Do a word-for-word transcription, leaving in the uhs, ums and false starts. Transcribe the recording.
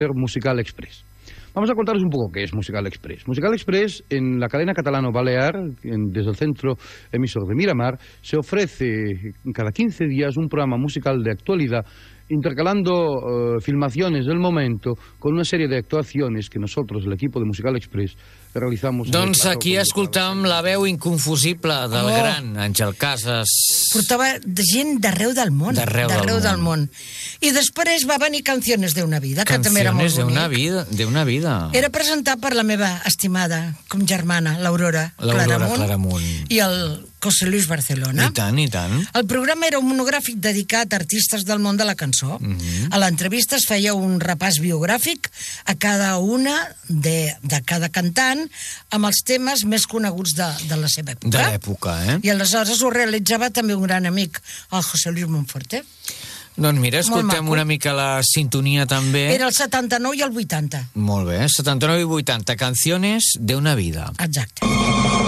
Musical Express. Vamos a contaros un poco qué es Musical Express. Musical Express, en la cadena catalano-balear, desde el centro emisor de Miramar, se ofrece cada quince días un programa musical de actualidad, intercalando eh, filmaciones del momento con una serie de actuaciones que nosotros, el equipo de Musical Express, realizamos... Doncs aquí escoltam la veu inconfusible del Oh. gran Àngel Casas. Portava de gent d'arreu del món. D'arreu del del món. món. I després va venir Canciones de una vida, que també era molt Canciones de una bonic. vida, de una vida. Era presentat per la meva estimada, com germana, l'Aurora L'Aurora Claramunt, Claramunt. i el José Luis Barcelona. I tant, i tant. El programa era un monogràfic dedicat a artistes del món de la cançó. Mhm. A l'entrevista es feia un repàs biogràfic a cada una de, de cada cantant amb els temes més coneguts de, de la seva època. De l'època, eh? I aleshores ho realitzava també un gran amic, el José Luis Monforte. Doncs mira, escoltem maco. una mica la sintonia també. Era el setanta-nou i el vuitanta. Molt bé, setanta-nou i vuitanta, Canciones de una vida. Exacte.